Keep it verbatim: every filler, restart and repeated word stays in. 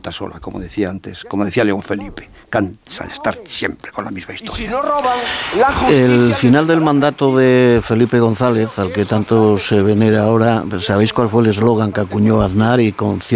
canta sola, como decía antes, como decía León Felipe. Cansa de estar siempre con la misma historia. Si no roban, la justicia... El final del mandato de Felipe González, al que tanto se venera ahora, ¿sabéis cuál fue el eslogan que acuñó Aznar y con